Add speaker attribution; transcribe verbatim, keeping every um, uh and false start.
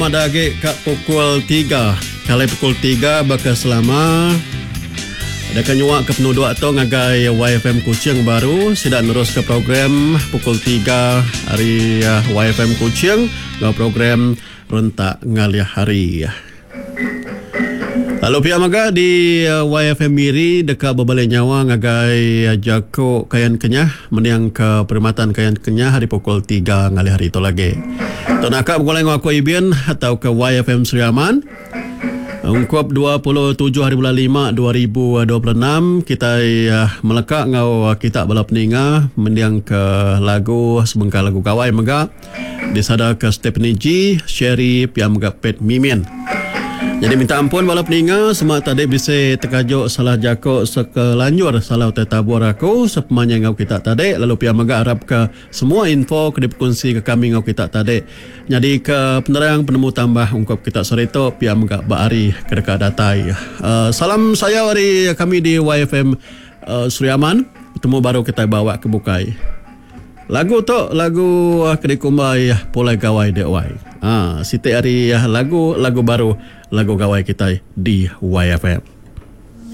Speaker 1: Madagi kat pukul tiga. Kali pukul tiga bakal selama Dekat nyuak ke penuh dua tu ngagai Y F M Kuching baru. Sidak terus ke program pukul tiga hari uh, Y F M Kuching. Ke program rentak ngaliah hari. Lalu pihak maga di uh, Y F M Miri dekat berbalik nyawa ngagai uh, Jako Kayan Kenyah meniang ke perkhidmatan Kayan Kenyah hari pukul tiga ngali hari itu lagi. Tuan akak bergoleng aku Ibian atau ke Y F M Sri Aman. Ungkup dua puluh tujuh hari bulan lima dua ribu dua puluh enam kita uh, melekak ngau uh, kita balap ninga mendiang ke lagu sebengkal lagu kawai mega disada ke Stephanie G Sherry pia mega Pet Mimin. Jadi minta ampun balap ninga semua tadi bisa terkajuk salah jako sekelanjur salah tetabur aku sepemanya ngau kita tadi lalu pia mega harap ke semua info ke diperkongsi ke kami ngau kita tadi. Jadi ke penerang penemu tambah ungkap kita sore itu pia mega baari ke dekat datai. Uh, salam saya dari kami di Y F M uh, Sri Aman. Bertemu baru kita bawa ke bukai. Lagu tu lagu uh, kedikumbai pulai gawai dewai. Ah, siti hari uh, lagu lagu baru lagu gawai kita di Y F M.